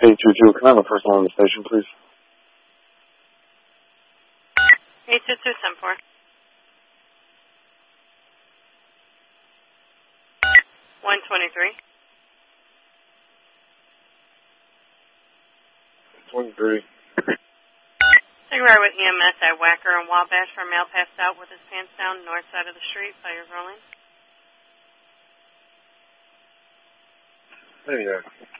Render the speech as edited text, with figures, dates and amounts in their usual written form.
822, can I have a person on the station, please? 822, 74. 123. 23. Cigarette with EMS at Wacker and Wabash for a male passed out with his pants down north side of the street. Fire rolling. Hey there.